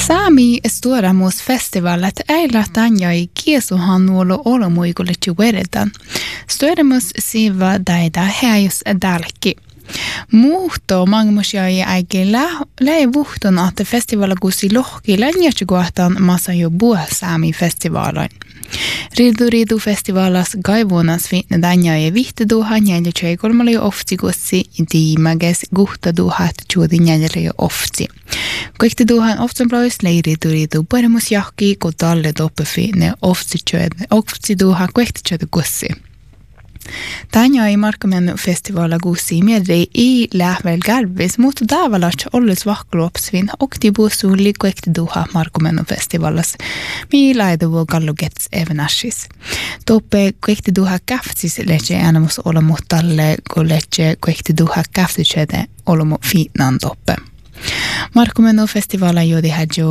Saami Storamus festivalet eila tanjai kiesuhannuolo olomuikulle jueretan. Storamus siva daida häjus dalki. Muhto mangmusjai aike lähe vuhton att festivalagusi lohki länjätsuguahtan massa jo buah saami festivaalain. Ridu festivalas gaivunas viitne danjai vihtiduhan jäljö kolmalle jo oftigussi tiimages guhtaduhat juudi jäljö jo ofti. Kuiktiduhan oftenblois leiridu paremusjahki kun talle toppefi ne oftiduhan kuiktiduhan gussi. Tänjai markamen festivala gussi miedri I lähvel galvis, mutta tavallaan olles vahkluopsvin oktibuusuli kuiktiduha markamen festivalas. Mi laiduvo gallugets evenashis. Toppe kuiktiduha käftsis letse anamus olomu talle kun letse kuiktiduha käftitsede olomu fiitnan toppe. Markamen festivala jodi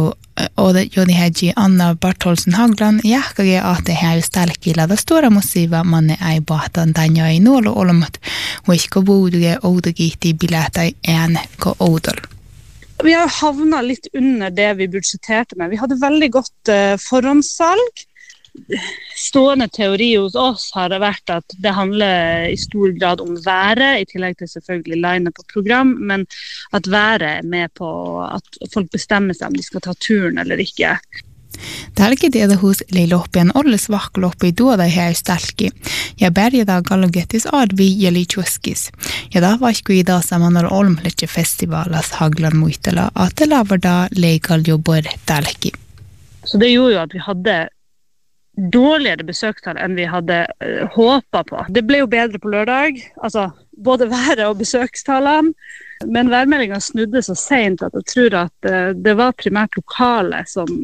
hädji Anna Bartholsen Haglan jähkage ahte häys tälkillä da stora musiva manne ei bahtan tänjai nuolo olomat voisko buuduge oudagihti bilätai en ko oudal. Vi har havna litt under det vi budsjetterte med. Vi hadde veldig godt forhåndssalg. Stående teori hos oss har det vært at det handler I stor grad om været, I tillegg til selvfølgelig line på program, men at været med på at folk bestemmer seg om de skal ta turen eller ikke. Tälki tiedä hus leiloppien olles vahkoloppi tuoda häys tälki. Ja berjada gallugetis advi jeli tjuskis. Ja da vaikui da samanor olmletse festivalas haglan muistella att det lavarda leikal jobbor tälki. Så det gjorde jo at vi hadde dårligere besøkstall enn vi hadde håpet på. Det ble jo bedre på lørdag, altså både været og besøkstallene, men værmeldingen snudde så sent at jeg tror at det var primært lokale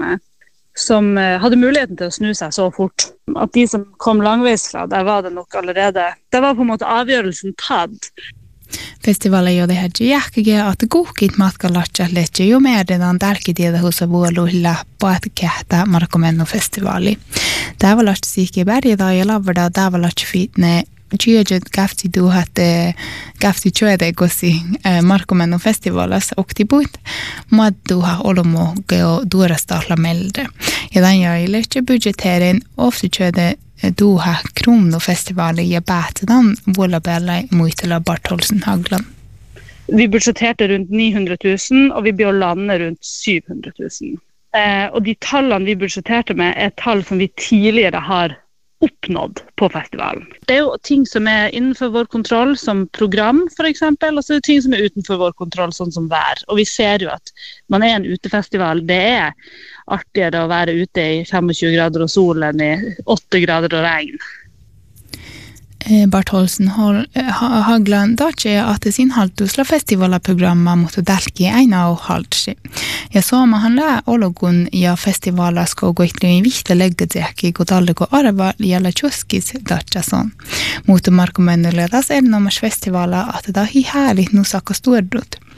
som hadde muligheten til å snu seg så fort. At de som kom langveis fra, der var det nok allerede, det var på en måte avgjørelsen tatt. Festivala jodi hädji jähkige att kuhkit matkalatsa letse jo merdedan tälkitiedä husa vuoluhilla paat kähtä markomenno festivali. Tavallast siiki berjeda ja lavarda tavallast fitne Gyöjet käfti duhat käfti tjöde gossi markomenno festivalas oktibuit madduha olomo geo duorastahla melde. Ja tämän jäi letse budgeteren ofta tjöde duha krumno festivali ja päätetään vuolabella muistella Bartholsen Haglan. Vi budsjetterte rundt 900 000 og vi blir å lande rundt 700 000. Og de tallene vi budsjetterte med tall som vi tidligere har oppnådd på festivalen. Det jo ting som innenfor vår kontroll, som program for eksempel, og så det ting som utenfor vår kontroll, sånn som vær. Og vi ser jo at man en utefestival, det artigere å være ute I 25 grader og sol enn I 8 grader og regn. Bartholsen Haglan dace att sin haltusla festivalprogramma mot dalki aina och haltsi. Ja sooma han lää ologun ja festivala ska gå itli vihta läggetäki kun talleko arva jällä tjuskis dacason. Mut markomennulle das erinomas festivala att da hi härligt nu sakka stordut.